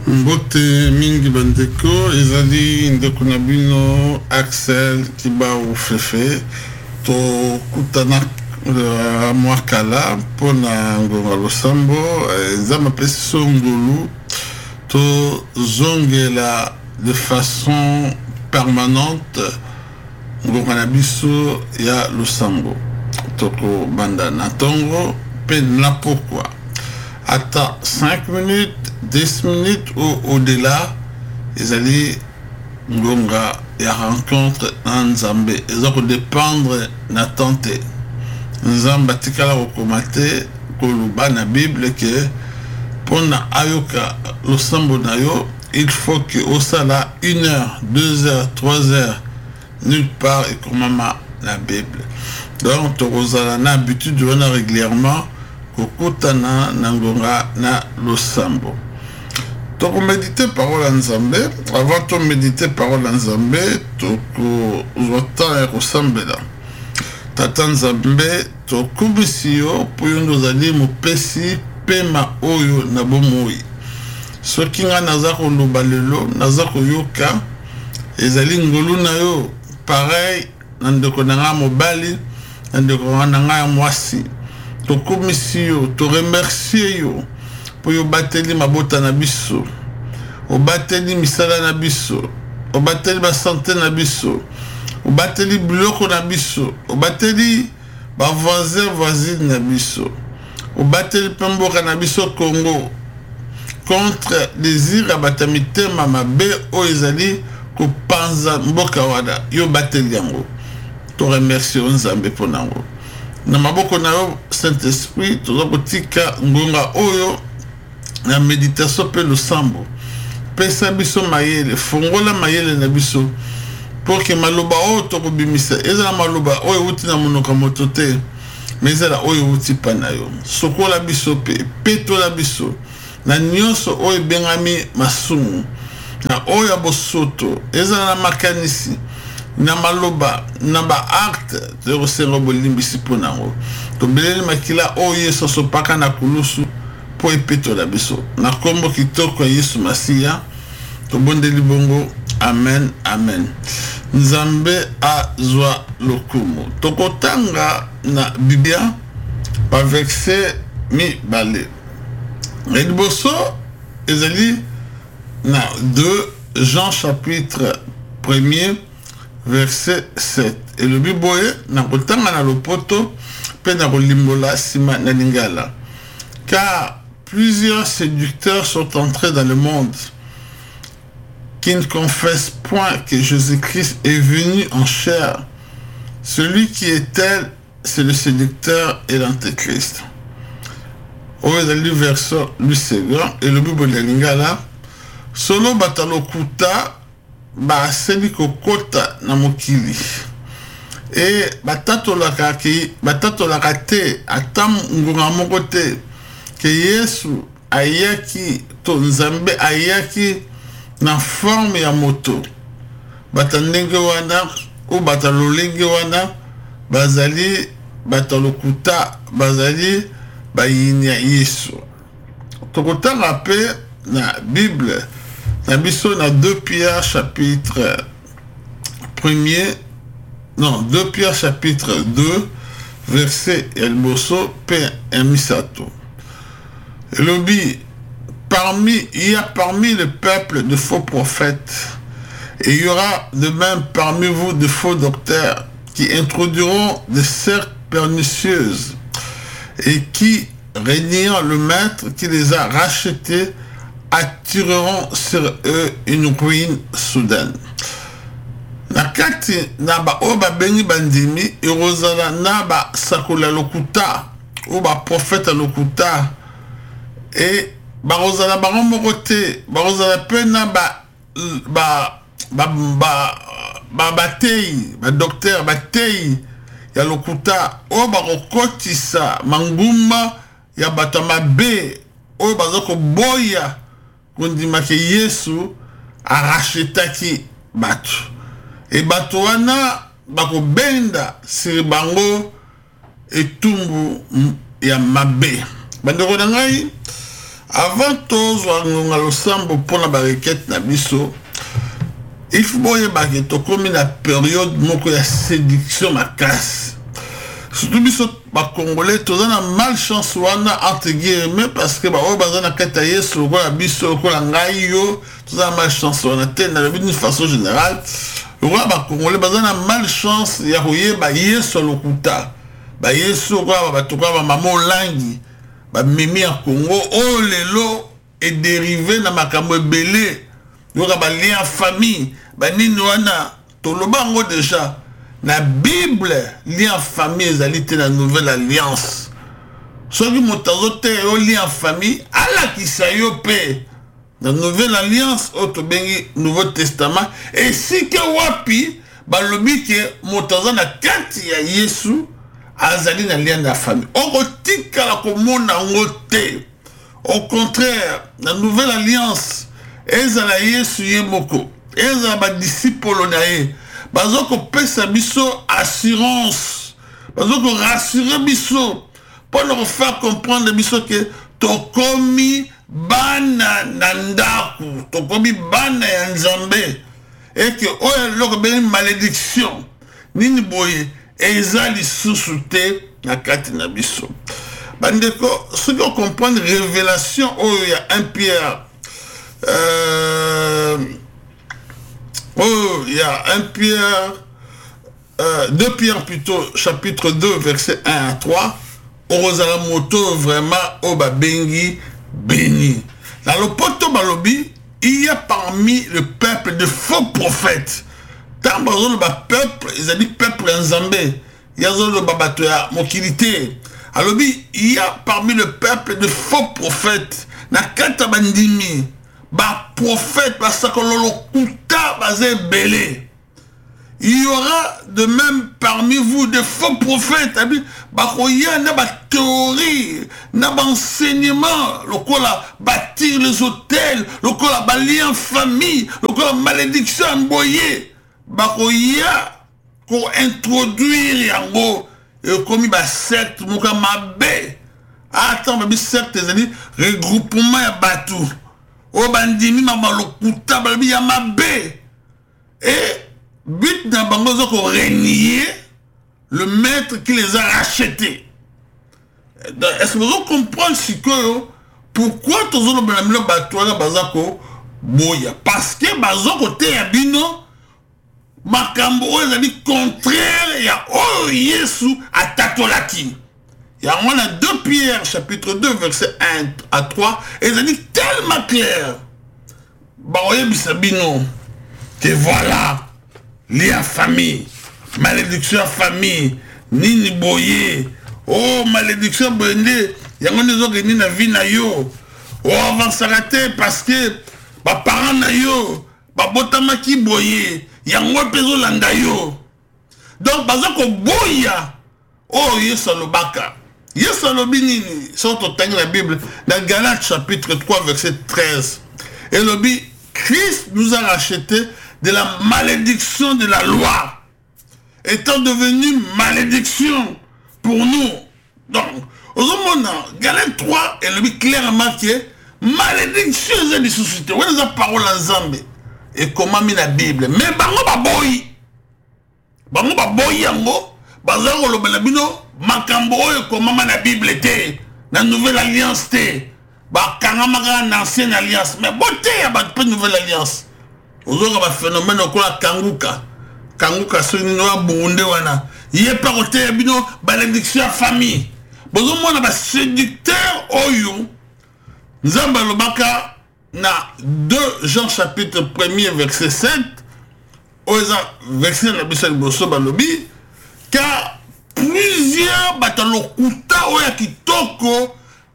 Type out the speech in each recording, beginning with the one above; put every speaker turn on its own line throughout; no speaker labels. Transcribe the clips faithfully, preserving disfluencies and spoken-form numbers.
Mbote mingi bandeko ezali ndeko na bino Axel Kibau Fefe to kutana uh, mwakala pona ngonga losambo nzama pesi songolu to zongela de façon permanente ngonga na biso ya losambo toko banda na tongo pe na pourquoi ata cinq minutes dix minutes ou au-delà, ils allaient ngonga ya rencontre na Nzambe. Ils ont dépendre na tante. Nzamba tikala okomate koluba na Bible que pour na ayoka losambo na yo, il faut que au sala une heure, deux heures, trois heures, nulle part et comme maman la Bible. Donc, tu as l'habitude de venir régulièrement kokutana na ngonga na losambo. Donc on médite parole en Nzambe, avant de méditer parole en Nzambe, donc on entend ressemble là. Tata Nzambe, to kubisio pour nous aller mo pesi pema oyo na bomoi. Ce qui nga nazako lobalelo, nazako yoka, ezali ngolu na yo, pareil, nandeko nanga mobali, nandeko nanga mwasi. To kubisio, to remercier yo. Po yo bateli mabota na biso o bateli misala na biso o bateli ba santé na biso o bateli biloko na biso o bateli ba voisin voisine na biso o bateli pemboka na biso Congo contre désir abatamitema mabe o ezali ko panza mboka wada yo bateli yango to remercier Nzambe ponango na maboko na yo Saint-Esprit to zokotika ngonga oyo la méditation peut le sambo pesa biso mayele fongola mayele na biso pour que maloba o to kobimisa ezala maloba o euti na monoko motote mais ezala o euti panayo sokola biso pe peto la biso na nyonso o ebengami masumu na o ya bosoto ezala na makanisi na maloba na ba acte de resengo bolimbisi ponango to beleli makila o yeso so paka na kulusu po epeto la biso na kombo kitoko Yesu Masia to bondeli bongo amen amen. Nzambe azwa lokumu tokotanga na Biblia pa verset mi bale liboso ezali na deux Jean chapitre premier verset sept et le biboye na kotanga na lopoto pe na kolimbola sima na lingala car plusieurs séducteurs sont entrés dans le monde qui ne confessent point que Jésus-Christ est venu en chair. Celui qui est tel, c'est le séducteur et l'antéchrist. Au verset du second et le Bible de Lingala, solo batalokuta ba seli kokota na mokili. Et batatolaka ki batatolaka te atam ngunga moko te que Yesu ayaki to Nzambe ayaki na forme ya moto batandenge wana ou batalolenge wana bazali batalokuta bazali bayinya Yesu tokotanga pe na Bible na biso na deux Pierre chapitre premier non deux Pierre chapitre deux verset elboso pe emisato Lobi, parmi, il y a parmi le peuple de faux prophètes, et il y aura de même parmi vous de faux docteurs qui introduiront des sectes pernicieuses et qui, régnant le maître qui les a rachetés, attireront sur eux une ruine soudaine. Nakati naba oba beni bandimi, erozala naba sakola lokuta, oba prophète lokuta, et barozala bango moko te barozala pe na ba ba ba ba ba batei ba docteur batei ya lokuta o bakokotisa mangumba ya bato mabe o bazoko boya kondima ke Yesu arachetaki bato e bato wana bakobenda siri bango etumbu ya mabe bandeko na ngai Avant tous le sambo pour la barriquette na biso, il faut boyer baguette comme une période moko ya séduction ma casse. Surtout biso ba congolais tous na malchance wana entre guillemets parce que ba o bazana kata yesu ko la biso ko la ngai yo tous na malchance wana te na d'une façon générale. Le roi ba congolais bazana malchance ya koye ba yesu lokuta. Ba yesu ko ba tuka ba mamo langi. Ba mimi à Congo, oh lelo est dérivé na makambo ebele. Yoka ba lien famille, ba nini wana tolobango déjà na Bible lien famille ezali te na nouvelle alliance. Soki motazo te o lien famille ala kisayo pe na nouvelle alliance o to bengi Nouveau Testament et si ke wapi ba lobi ke motazo na kati ya Yesu azali na lien de la famille. Au Au contraire, la nouvelle alliance, ezala Yesu yemoko, ezala ba disciple nae, bazoko pesa biso assurance, bazoko rassurer biso, pour nous faire comprendre biso que tokomi bana nandaku, tokomi bana ya Nzambe, et que oya loko beni malédiction, nini boye, ezali sous-souté na kati na biso. Bandeko, ceux qui comprennent révélation, oh, il y a un Pierre, euh, oh, il y a un Pierre, euh, deux Pierre plutôt, chapitre deux, verset un à trois, Orozala moto vraiment, oh, ba bengi, béni. Dans le poto balobi, il y a parmi le peuple de faux prophètes. Tant que le peuple, ils ont dit peuple en Zambé. Il y a le babatoya, mokilité. Alors, il y a parmi le peuple de faux prophètes. Na kata bandimi, ba prophète, parce que l'on kuta basé belé. Il y aura de même parmi vous de faux prophètes. Bah, il y a une théorie, un enseignement, le quoi la bâtir les hôtels, le quoi la balayer en famille, le quoi la malédiction emboyée. Bah, il y a pour introduire en gros, et comme il y a secte, il y a mabé. Attends, il y a secte, c'est-à-dire regroupement ya batou. Au bandimi, il y a mabé. Et but d'un bango qu'on régner le maître qui les a rachetés. Est-ce que vous comprenez ce que pourquoi tous les gens le bateau là bazako boya parce que bazako te abino makambo ezali contraire ya oh Yesu atatolaki. Il y a deux Pierre chapitre deux verset un à trois et ça dit tellement clair. Ba oye bisabino que voilà lien famille, malédiction famille, nini boye, oh malédiction boye, yango nezo geni na vie na yo, oh avansarate parce que ba parents na yo, ba botamaki boye, yango pezo landa yo. Donc bazako boya, oh Yesu lobaka, Yesu lobi nini, sorto tangi la Bible, dans Galates chapitre trois verset treize, et lobi Christ nous a racheté de la malédiction de la loi, étant devenu malédiction pour nous. Donc, au moment Galates trois, elle dit clairement que malédiction est une société. Où est la parole en Zambie? Et comment mis la Bible? Mais bango baboy, bango baboy yango, bazaro lo belabino, makambo et comment la Bible était, la nouvelle alliance était, ba kangamaka l'ancienne alliance, mais beauté y a pas de nouvelle alliance. Ozoka ba phénomène okola kanguka kanguka soni noa burunde wana yé paroté bino malédiction famille bozo mona ba séducteur oyo nzamba lobaka na deux Jean chapitre premier verset sept oza verset na biso liboso balobi car plusieurs batalokuta oya kitoko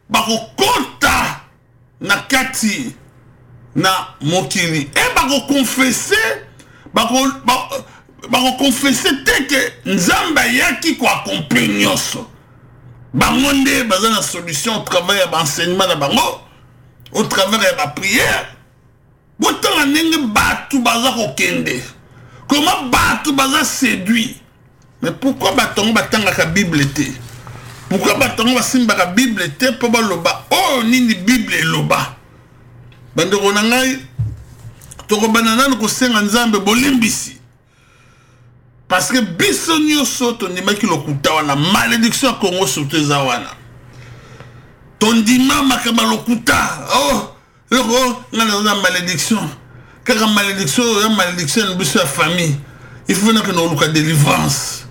bakokota na kati na mokili et bako confesser bako bako confesser te que nzamba yaki ko accomplir nyonso bango nde baza na solution au travers de l'enseignement na bango au travers de la prière botala ndenge batu baza kokende comment batu baza séduit mais pourquoi batongo batanga ka Bible te pourquoi batango basimba ka Bible te po ba loba oh nini Bible loba bande kona ngai to ko banana ko senga nzambe bolimbisi parce que biso nyonso to ndimaki lokuta wana malédiction ya Congo surtout eza wana to ndima makaba lokuta oh loko ngana na malédiction kaka malédiction ya malédiction na biso ya famille il faut que nous luka délivrance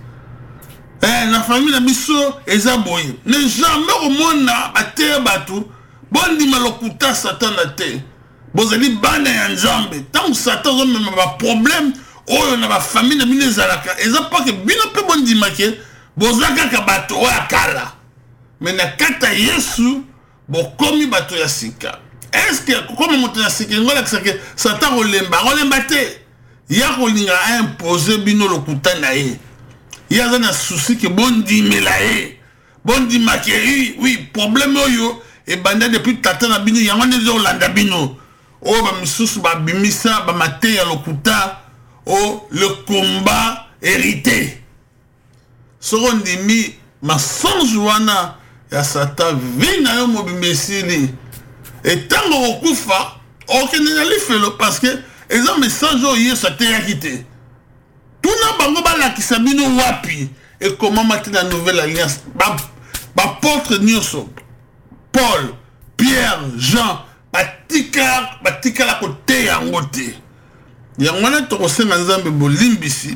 eh na famille na biso eza boye ne jamais au monde na ate batu bon ndima lokuta satan na te bozali bana ya nzambe tant satan zo même ba problème oyo na ba famille na bino ezalaka eza pas que bino pe bon ndima ke bozaka ka bato wa kala mais na kata Yesu bokomi bato ya sika. Est-ce que comme moto ya sika ngola que satan olemba olemba te ya kolinga a imposer bino lokuta na ye ya zana souci que bon ndimela ye bon ndima ke oui problème oyo e banda depuis tata na bino yango ne zo landa bino o ba misusu ba bimisa ba mate ya lokuta o le combat hérité soro ndimi mensonge wana ya satan vina yo mobimesili et tango okufa okende na lifelo parce que eza message oyo sate ya kite tuna bango balakisa bino wapi et comment mater la nouvelle alliance ba ba porte nyonso Paul Pierre Jean batika batika la côté yango te yango na to kosenga nzambe bolimbisi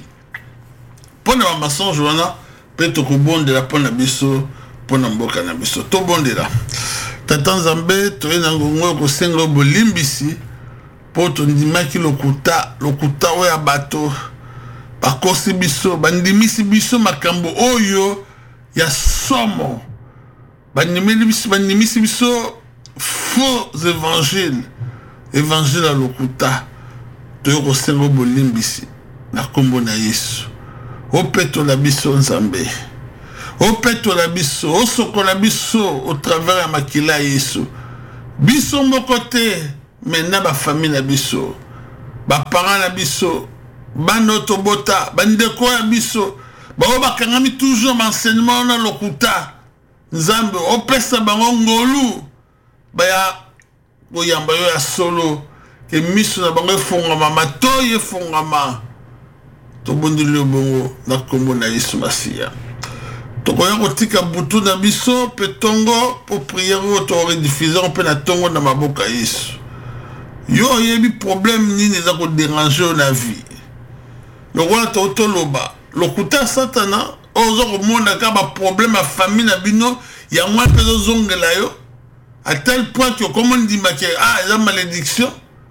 pona ba mensonge wana pe to kobondela pona biso pona mboka na biso to bondela tata nzambe to ena ngongo kosenga bolimbisi po to ndimaki lokuta lokuta oya bato bakosi biso bandimisi biso makambo oyo ya somo bandimisi biso bandimisi biso faux évangile évangile à lokuta to kosenga bolimbisi na kombo na Yesu opeto la biso nzambe opeto la biso osokola biso au travers ya makila Yesu biso moko te maintenant ba famille na biso ba parents na biso bando tobota bandeko ya biso ba bakangami toujours enseignement na lokuta nzambe opesa bango ngolu baya boyamba yo ya solo ke miso na bango efongama matoyi efongama tobondeli bongo na kombo na Yesu Masiya tokoya kotika butu na biso pe tongo po prière o to rediffuser pe na tongo na maboka Yesu yo yebi problème nini za ko déranger na vie lokola to toloba lokuta satana ozo ko mona ka ba problème a famille na bino ya mwa pe zo zongela yo à tel point que comme on dit que ah la malédiction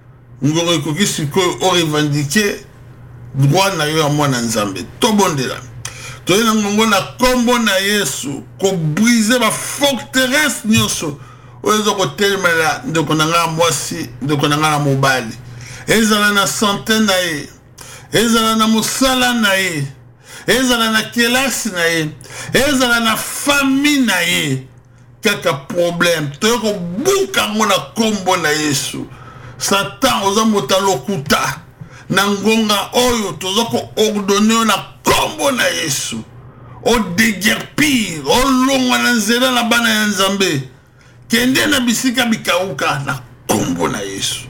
ngoro ko kisiko o revendiquer droit na yo amwa na nzambe to bondela to ina ngongo na kombo na Yesu ko briser ba forteresse nyonso ozo ko telemela ndeko na nga mwasi ndeko na nga mobali ezala na centaine na ye ezala na musala na ye ezala na kelasi na ye ezala na famille na ye kaka problème to ko buka ngona kombo na Yesu satan oza mota lokuta na ngonga oyo tozo ko ordonner na kombo na Yesu o déguerpir o longa na nzela na bana ya nzambe kende na bisika bikauka na kombo na Yesu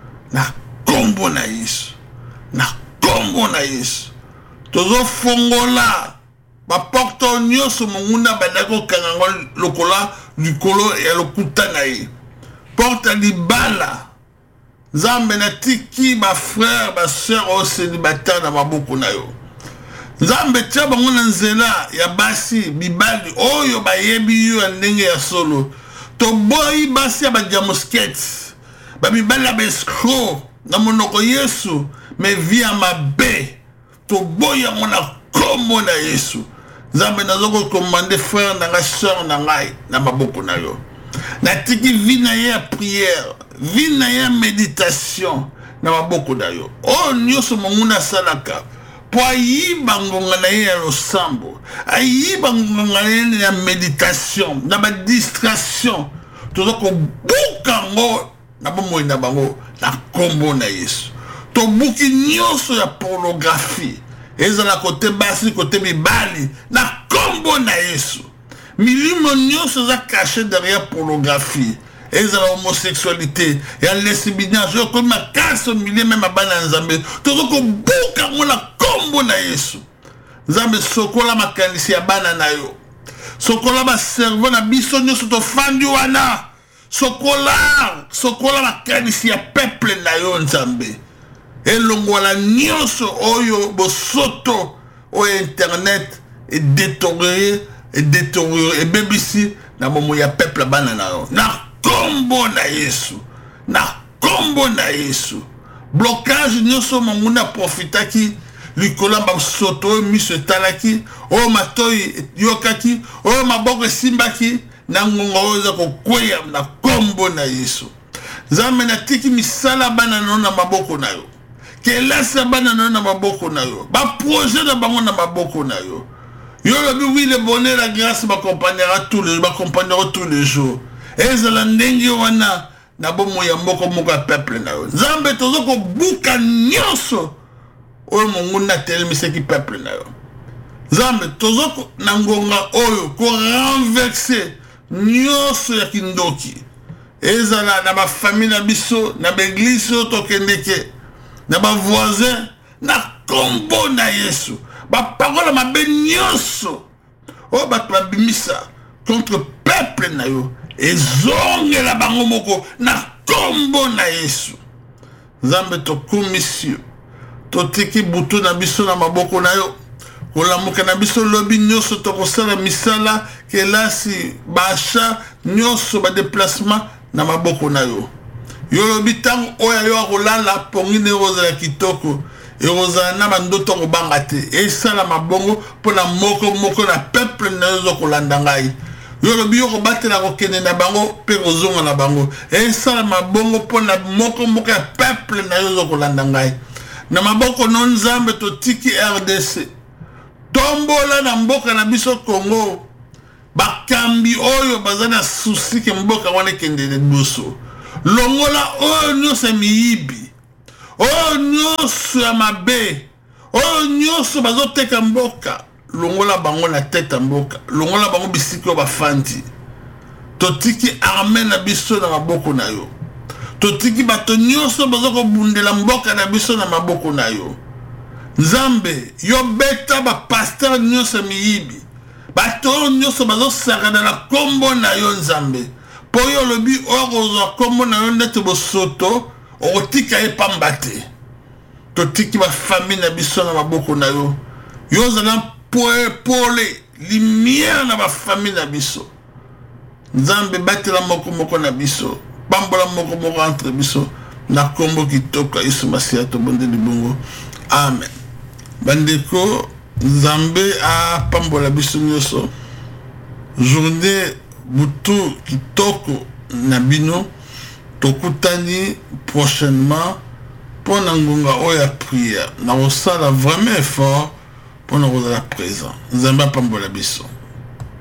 na kombo na Yesu na kombo na Yesu tozo fongola ba porto nyonso monguna badako kangango lokola likolo ya lokuta na ye porte libala nzambe na tiki ba frère ba sœur au célibataire na maboko na yo nzambe tia bango na nzela ya basi bibali oyo bayebi yo ndenge ya solo to boy basi ya ba jamosket ba bibali ba escroc na monoko Yesu me via mabe to boy ya mona komo na Yesu nzambe nazoko commander frère na nga sœur na ngai na maboko na yo na tiki vie na ya prière vie na ya méditation na maboko na yo o nyonso monguna salaka po ayiba ngonga na ye ya losambo ayiba ngonga na ye ya méditation na ba distraction tozoko buka ngo na bomoi na bango na kombo na Yesu to buki nyonso ya pornographie ezala côté basi côté mibali na kombo na Yesu milimo nyonso za caché derrière pornographie ezala homosexualité ya lesbianisme comme makasi milie même abana nzambe tozo ko buka ngona kombo na Yesu nzambe sokola makanisi ya bana na yo sokola ba servo na biso nyonso to fandi wana sokola sokola makanisi ya peuple na yo nzambe elongola nyonso oyo bosoto o internet et détérioré et détérioré et bebisi na momo ya peuple bana na yo na kombo na Yesu na kombo na Yesu blocage nyonso manguna profitaki likola ba soto miso talaki o matoi yokaki o maboko simbaki na ngonga oza ko kweya na kombo na Yesu nzambe na tiki misala bana na maboko na yo kelasa bana na maboko na yo ba projet na bango na maboko na yo yo lobi oui le bonheur la grâce m'accompagnera tous les m'accompagnera tous les jours ezala ndenge wana na bomo ya mboko moko ya peuple na yo nzambe tozo ko buka nyonso oyo monguna telemiseki peuple na yo nzambe tozo ko na ngonga oyo ko renverser nyonso ya kindoki ezala na ba famille na biso na ba église to kendeke na ba voisin na kombo na Yesu ba parole mabe nyonso o ba babimisa contre peuple na yo ezongela bango moko na kombo na Yesu nzambe to komisio to tiki butu na biso na maboko na yo kolamuka na biso lobi nyonso to kosala misala kelasi basha nyonso ba déplacement na maboko na yo yo lobi tango oya yo kolala pongine roza ya kitoko eroza na bandoto kobanga te esala mabongo pona moko moko na peuple na yo kolanda ngai yo lobi yo kobatela kokende na bango pe kozonga na bango esala mabongo pona moko moko ya peuple na yo kolanda ngai na maboko non nzambe to tiki R D C tombola na mboka na biso Congo bakambi oyo bazana susi ke mboka wana kende de boso longola oyo nyonso miyibi oyo nyonso ya mabe oyo nyonso bazoteka mboka longola bango na tete mboka longola bango bisiko bafandi totiki armée na biso na maboko na yo totiki bato nyonso bazoko bundela mboka na biso na maboko na yo nzambe yo beta ba pasteur nyonso miyibi bato nyonso bazosaka na kombo na yo nzambe po yo lobi okozwa kombo na yo ndete bosoto okotika epamba te totiki ba famille na biso na maboko na yo yo zana pole lumière na ba famille na biso nzambe batela moko moko na biso pambola moko moko entre biso na kombo kitoko Yesu Masiya to bonde libongo amen bandeko nzambe a pambola biso nyonso journée butu kitoko na bino tokutani prochainement pour na ngonga oya prière na osala vraiment effort pour na kozala présent nzambe a pambola biso